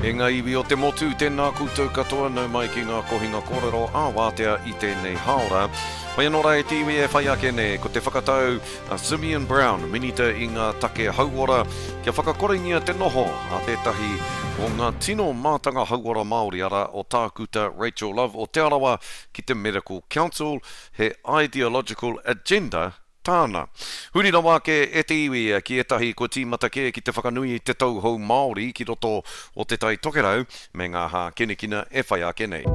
E ngā iwi o te motu, tēnā koutou katoa nau mai ki ngā kohinga kōrero āwātea I tēnei haora. Pai anō rai te iwi e whai ake ne, ko te whakatau Simeon Brown, minita I ngā take hauora, kia whakakoringia te noho a tētahi o ngā tino mātanga hauora Māori ara o tākuta Rachel Love o te arawa ki te Medical Council, he ideological agenda tāna. Huri na wake e te iwi ki etahi ko tīmata ke ki te whakanui te tauhou Māori ki roto o te tai tokerau me ngā hā kenekina e whai ake nei.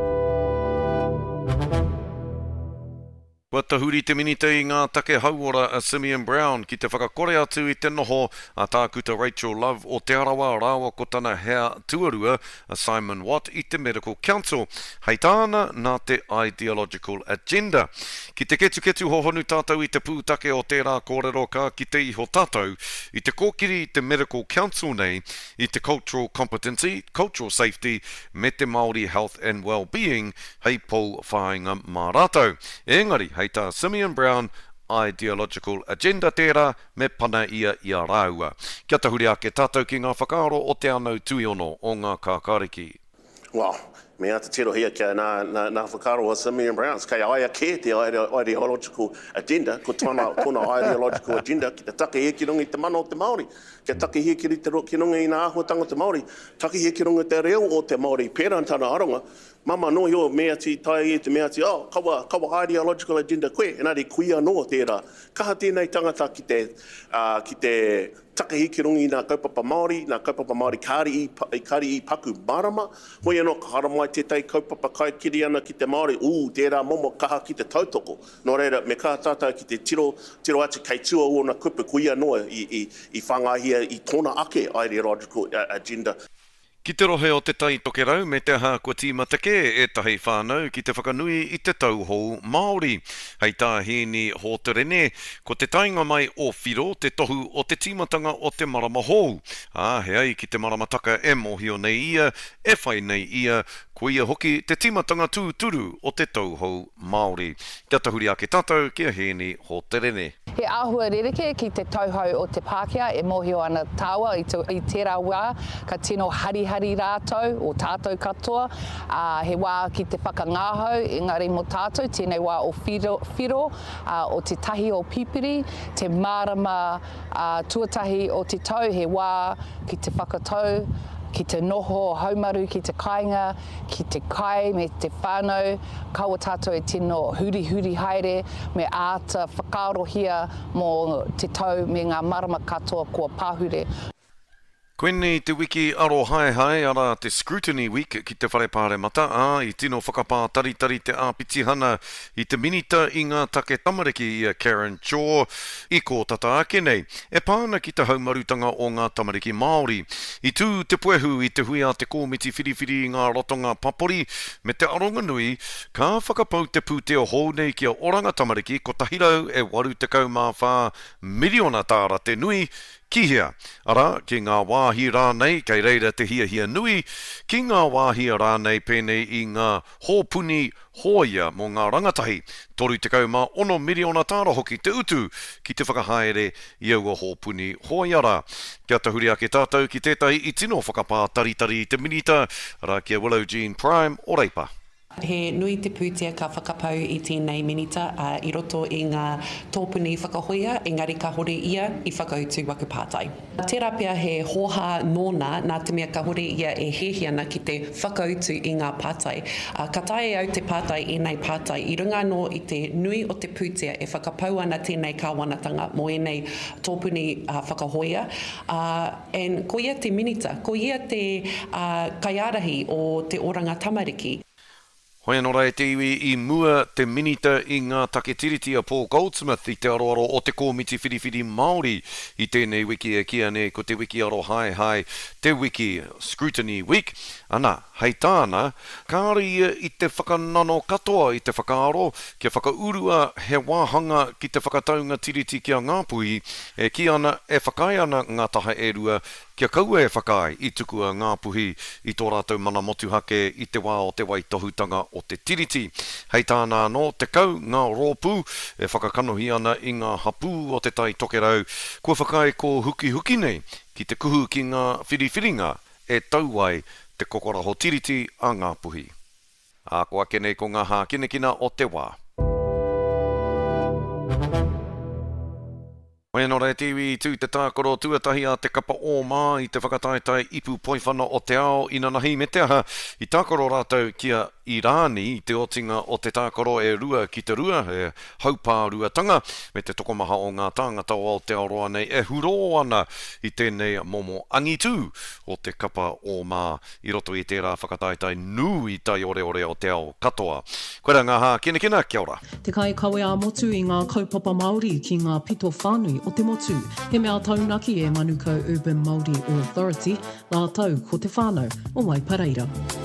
Kua tahuri te minita I ngā take hauora a Simeon Brown ki te whakakore atu I te noho a tākuta Rachel Love o te arawa rāua ko tana hea tuarua a Simon Watt I te Medical Council. Hei tāna nā te ideological agenda. Ki te ketu hohonu tātou I te pūtake o tērā kōrero ka ki te iho tātou I te kōkiri I te Medical Council nei I te cultural competency, cultural safety me te Māori health and well-being hei pou whāinga mā rātou. Engari, hei tā Simeon Brown ideological agenda tērā me pana ia I a rāua. Kia tahuri ake tātou ki ngā whakaaro o te anau tuiono o ngā kākāriki. Well, me ata tiro hia kia nā whakaro o Simeon Brown. Kei aia ke te ideological agenda, ko tōna ideological agenda ki te take he ki runga I te mana o te Māori. Kia take he ki runga I nā āhuatanga te Māori. Take he ki runga te reo o te Māori. Pērā tāna aronga, mama no yo mea ti tai E te mea ti, kawa ideological agenda koe, enari kuia no tērā. Kaha tēnei tangata ki te take hiki rungi nā kaupapa Māori, nā kaupapa Māori kāri I paku marama, hoi anō ka haramai tētai kaupapa kai kiri ana ki te Māori, tērā momo kaha ki te tautoko. Nō reira, me kaha tātou ki te tiro ati kei tua o nā kupu kuia noa I whangahia I tōna ake ideological agenda. Ki te rohe o te tai tokerau me te aha kua tīmata ke e tahi whānau ki te whakanui I te tauhou Māori. Hei tā hini ho te rene, ko te tainga mai o whiro te tohu o te tīmatanga o te marama hou. Hei ki te maramataka e mohio nei ia, e whai nei ia, ko ia hoki te tīmatanga tūturu o te tauhou Māori. Kia tahuri ake tātou kia hini ho te rene. He āhua rereke ki te tauhou o te Pākehā e mohio ana tāua I tērā wā ka tino harihari rātou o tātou katoa. He wā ki te whakangāhau, engari mo tātou, tēnei wā o whiro, o te tahi o pipiri, te mārama tuatahi o te tau, he wā ki te whakatau, ki te noho o haumaru, ki te kāinga, ki te kai me te whānau, kaua tātou e tino huri haere me āta whakaarohia mō te tau me ngā marama katoa kua pāhure. Koenei te wiki aro hai ara te Scrutiny Week ki te wharepāre mata I tino whakapā taritari te āpitihana I te minita I ngā take tamariki I Karen Shaw I ko tata ake nei. E pāna ki te haumarutanga o ngā tamariki Māori. I tū te puehu I te hui a te kōmiti whiriwhiri I ngā rotonga papori me te aronga nui ka whakapau te pūteo hou nei ki a oranga tamariki ko tahirau e 84 miliona tāra te nui Kihia. Ara, ki ngā wāhi rānei, kei reira te hia nui, ki ngā wāhi rānei pēnei I ngā hōpuni hōia mō ngā rangatahi, 36 miliona tāra hoki te utu ki te whakahaere I aua hōpuni hōiara. Kia tahuri ake tātou ki tētahi I tino whakapā taritari I te minita, ara kia Willow Jean Prime o Reipa. He nui te pūtea ka whakapau I tēnei minita I roto I ngā tōpuni whakahoia, engari ka hore ia I whakautu waku pātai. Tērā pia he hoha nōna nā te mea ka hore ia e hehi ana ki te whakautu I ngā pātai. Ka tae au te pātai I nei pātai I runga anō I te nui o te pūtea e whakapau ana tēnei kāwanatanga mō enei tōpuni whakahoia. Ko ia te minita, ko ia te kaiarahi o te oranga tamariki. Hoi anō rai te iwi I mua te minita I ngā take tiriti a Paul Goldsmith I te aroaro o te kōmiti whiriwhiri Māori I tēnei wiki e kia ne ko te wiki aro hai te wiki Scrutiny Week. Ana, hei tāna, kāri ia I te whakanano katoa I te whakaaro, kia whakaurua he wāhanga ki te whakataunga tiriti kia Ngāpuhi, e ki ana e whakai ana ngā taha e rua, kia kaua e whakai I tukua Ngāpuhi I tō rātou mana motuhake I te wā o te waitohutanga o te tiriti. Hei tāna no te kau ngā rōpū e whakakanohi ana I ngā hapū o te tai tokerau, kua whakai ko huki nei ki te kuhu ki ngā whiriwhiringa e tau ai te kokora hotiriti a ngā puhi. A koa kene ko ngā hā kinekina o te wā. Wai no rei tiwi tū te tākoro tuatahi a te kapa o mā I te whakataetai ipu poiwhana o te ao ina nahi me te aha I tākoro rātou kia Irāni I te otinga o te tākoro e rua ki te rua, e haupā ruatanga, me te tokomaha o ngā tāngata o Aotearoa nei e huro ana I tēnei momo angitu o te kapa o mā I roto I tērā whakataetai nui tai ore o te ao katoa. Koera ngā hā kinekina, kia ora. Te kai kawe a motu I ngā kaupapa Māori ki ngā pito whānui o te motu. He mea taunaki e Manukau Urban Māori Authority, ngā tau ko te whānau o Waipareira.